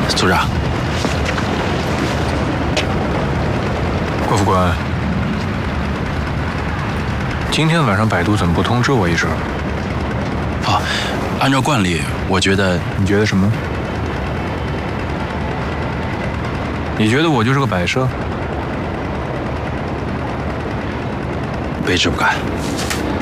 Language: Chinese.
组长， 郭副官，今天晚上百度怎么不通知我一声？ 哦，按照惯例，我觉得…… 你觉得什么？你觉得我就是个摆设？ 卑职不敢。